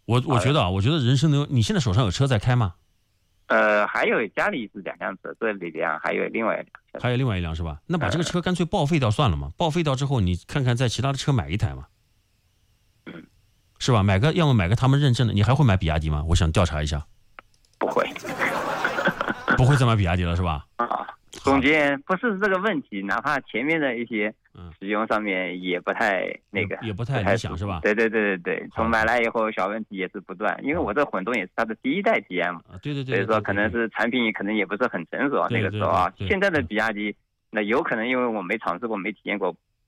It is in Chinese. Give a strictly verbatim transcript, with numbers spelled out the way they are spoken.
我我觉得啊，我觉得人生的，你现在手上有车在开吗？ 呃，还有家里是两辆车，这里辆还有另外一辆车， 还有另外一辆是吧？那把这个车干脆报废掉算了嘛，报废掉之后，你看看在其他的车买一台嘛， 嗯， 是吧？买个，要么买个他们认证的，你还会买比亚迪吗？我想调查一下。 不会， 不会再买比亚迪了是吧？ 啊，总结不是这个问题，哪怕前面的一些使用上面也不太那个， 也也不太理想是吧？ 对对对对对，从买来以后小问题也是不断，因为我这混动也是它的第一代 G M， 啊，对对对， 所以说可能是产品可能也不是很成熟啊，那个时候啊，现在的比亚迪那有可能因为我没尝试过没体验过，